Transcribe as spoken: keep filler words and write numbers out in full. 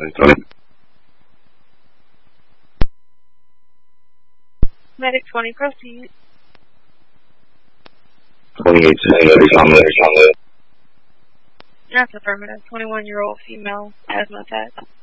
Medic twenty, proceed. twenty-eight, That's affirmative. twenty-one-year-old female asthma attack.